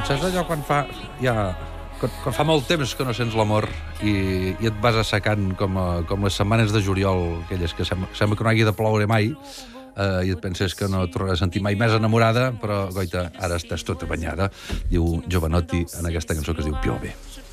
Potser és allò quan fa molt temps que no sents l'amor i et vas assecant com les setmanes de juliol, aquelles que sembla que no hagi de ploure mai, i et penses que no et tornaràs a sentir mai més enamorada, però, goita, ara estàs tota banyada, diu Jovanotti en aquesta cançó que es diu Piove.